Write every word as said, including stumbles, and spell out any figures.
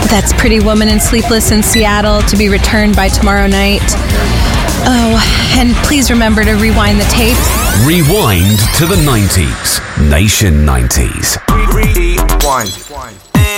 That's Pretty Woman and Sleepless in Seattle, to be returned by tomorrow night. Oh, and please remember to rewind the tape. Rewind to the nineties. Nation nineties. Rewind.